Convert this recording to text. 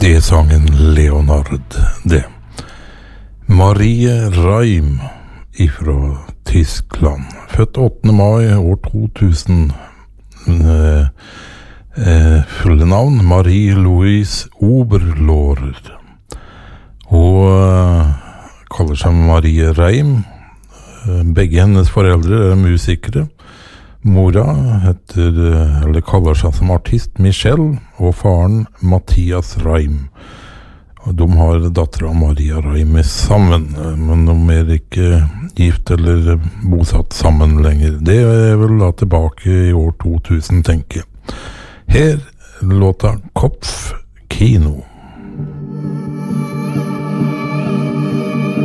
Det sangen Leonard, det. Marie Reim ifra Tyskland. Født 8. mai år 2000. Fulle navn Marie-Louise Oberlohr. Hun kaller seg Marie Reim. Begge hennes foreldre musikere. Mora kaller seg som artist Michelle, og faren Mathias Reim. Og de har datteren Maria Reim sammen, men de ikke gift eller bosatt sammen lenger. Det vel da tilbake i år 2000, tenker jeg. Her låta Kopf Kino.